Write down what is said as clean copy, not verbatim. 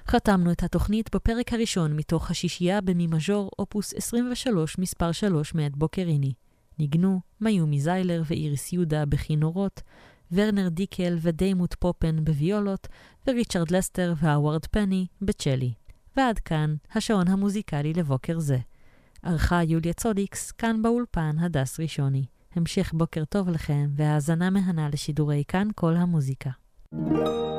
חתמנו את התוכנית בפרק הראשון מתוך השישייה במי מז'ור אופוס 23 מספר 3 מאת בוקריני. ניגנו מיומי זיילר ואיריס יהודה בכינורות, ורנר דיקל ודיימוט פופן בוויולות, וריצ'רד לסטר והאוורד פני בצ'לי. ועד כאן השעון המוזיקלי לבוקר זה. ערכה יוליה צודיקס, כאן באולפן הדס ראשוני. המשך בוקר טוב לכם והאזנה מהנה לשידורי כאן כל המוזיקה.